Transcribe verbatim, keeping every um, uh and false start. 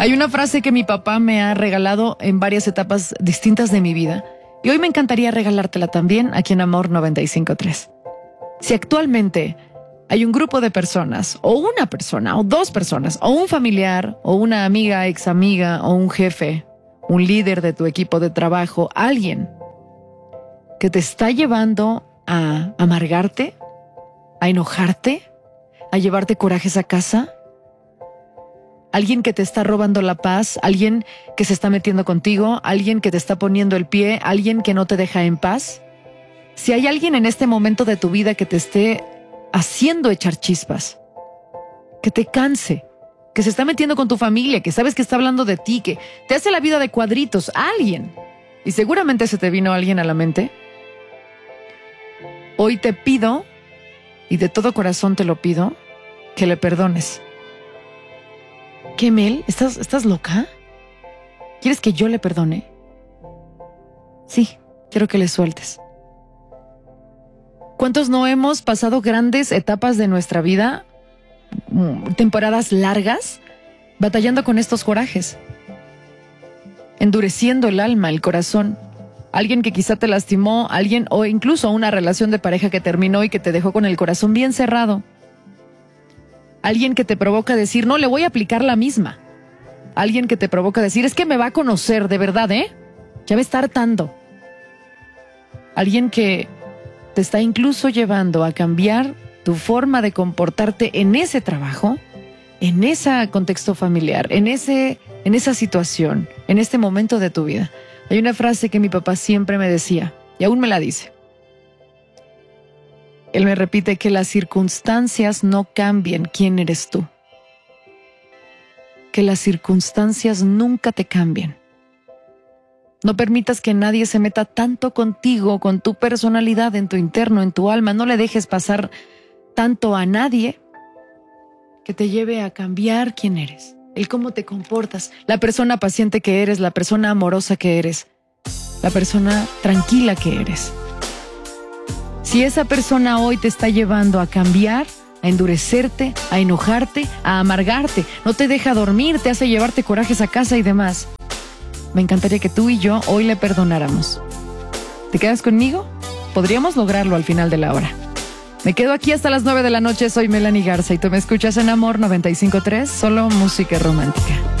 Hay una frase que mi papá me ha regalado en varias etapas distintas de mi vida y hoy me encantaría regalártela también aquí en Amor noventa y cinco punto tres. Si actualmente hay un grupo de personas, o una persona, o dos personas, o un familiar, o una amiga, ex amiga, o un jefe, un líder de tu equipo de trabajo, alguien que te está llevando a amargarte, a enojarte, a llevarte corajes a casa, alguien que te está robando la paz, alguien que se está metiendo contigo, alguien que te está poniendo el pie, alguien que no te deja en paz. Si hay alguien en este momento de tu vida que te esté haciendo echar chispas, que te canse, que se está metiendo con tu familia, que sabes que está hablando de ti, que te hace la vida de cuadritos, alguien, y seguramente se te vino alguien a la mente, hoy te pido, y de todo corazón te lo pido, que le perdones. ¿Qué, Mel? ¿Estás, estás loca? ¿Quieres que yo le perdone? Sí, quiero que le sueltes. ¿Cuántos no hemos pasado grandes etapas de nuestra vida, temporadas largas, batallando con estos corajes? Endureciendo el alma, el corazón. Alguien que quizá te lastimó, alguien o incluso una relación de pareja que terminó y que te dejó con el corazón bien cerrado. Alguien que te provoca decir, no, le voy a aplicar la misma. Alguien que te provoca decir, es que me va a conocer de verdad, ¿eh? Ya me está hartando. Alguien que te está incluso llevando a cambiar tu forma de comportarte en ese trabajo, en ese contexto familiar, en ese, en esa situación, en este momento de tu vida. Hay una frase que mi papá siempre me decía, y aún me la dice. Él me repite que las circunstancias no cambian quién eres tú. Que las circunstancias nunca te cambian. No permitas que nadie se meta tanto contigo, con tu personalidad, en tu interno, en tu alma. No le dejes pasar tanto a nadie que te lleve a cambiar quién eres, el cómo te comportas, la persona paciente que eres, la persona amorosa que eres, la persona tranquila que eres. Si esa persona hoy te está llevando a cambiar, a endurecerte, a enojarte, a amargarte, no te deja dormir, te hace llevarte corajes a casa y demás, me encantaría que tú y yo hoy le perdonáramos. ¿Te quedas conmigo? Podríamos lograrlo al final de la hora. Me quedo aquí hasta las nueve de la noche. Soy Melanie Garza y tú me escuchas en Amor noventa y cinco punto tres, solo música romántica.